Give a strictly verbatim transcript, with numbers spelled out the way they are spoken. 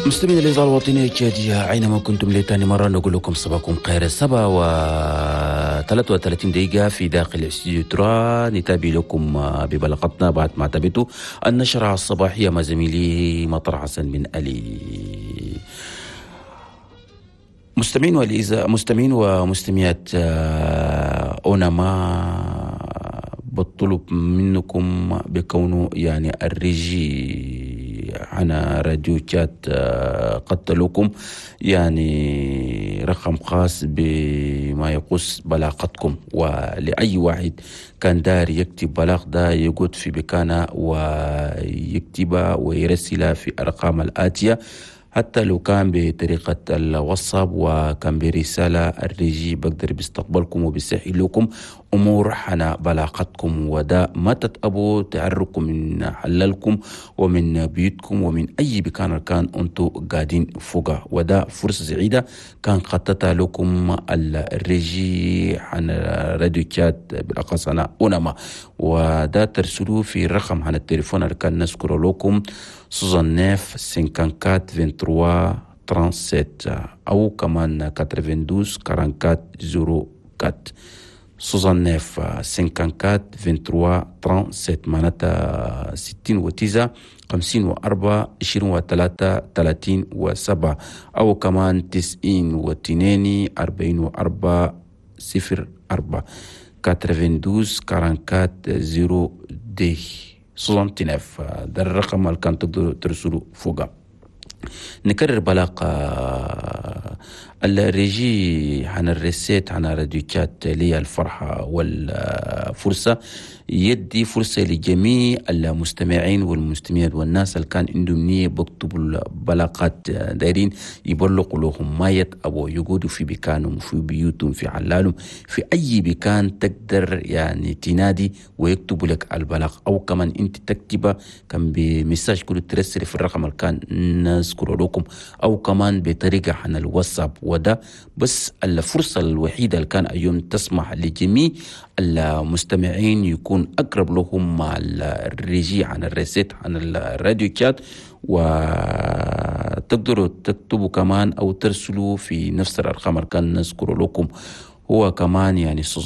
مستمعين الإذاعة الوطنية الجادية أينما كنتم لتاني مرة نقول لكم صباحكم خير. السبعة وثلاثة وثلاثين دقيقة في داخل استوديو ترى نتابع لكم ببلغتنا بعد ما تبتوا النشرة الصباحية مع زميلي مطر حسن بن علي. مستمعين والإذاعة مستمعين ومستمعات أونما بطلب منكم بكونه يعني الرجي عن راديو شات قد لكم يعني رقم خاص بما يقص بلاغتكم، ولأي واحد كان دار يكتب بلاغ ده يقود في بكانة ويكتبها ويرسلها في أرقام الآتية، حتى لو كان بطريقة الواتساب وكان برسالة الرجي بقدر بيستقبلكم وبيسهل لكم أمور حنا بلاغتكم، ودا ما تتأبوا تعرقوا من حلالكم ومن بيوتكم ومن أي مكان كان أنتو قاعدين فوقه، ودا فرصة سعيدة كان خطتها لكم الرجي حنا راديو شات بالأخص أنا أونما، ودا ترسلوا في الرقم عن التليفون اللي كان نذكر لكم soixante-neuf cinquante-quatre vingt-trois trente-sept أو كمان quatre-vingt-douze quarante-quatre zéro quatre soixante-neuf cinquante-quatre vingt-trois trente-sept معناتها ستين وتسعة خمسين وأربعة عشرين وثلاثة ثلاثين وسبعة أو كمان تسعين واثنين أربعين وأربعة صفر أربعة quatre-vingt-douze quarante-quatre zéro deux soixante-neuf. ده الرقم اللي كان تقدروا ترسلوا فوقه. نكرر بلاغ الرجي عن الرسيت عن راديو شات لي الفرحة والفرصة يدي فرصة لجميع المستمعين والمستمعات والناس اللي كان عندهم نية بكتبوا البلاغات دايرين يبلغوا لهم ما يتأبوا يقودوا في بكانهم في بيوتهم في حلالهم في أي بكان تقدر يعني تنادي ويكتبوا لك البلاغ، أو كمان انت تكتبه كان بمساج كله ترسل في الرقم اللي كان نذكره لكم، أو كمان بطريقة عن الواتساب. وده بس الفرصة الوحيدة اللي كان اليوم تسمح لجميع المستمعين يكون أقرب لهم مع الرجي عن الريسيت عن الراديو شات، وتقدروا تكتبوا كمان أو ترسلوا في نفس الأرقام اللي كان نذكره لكم هو كمان يعني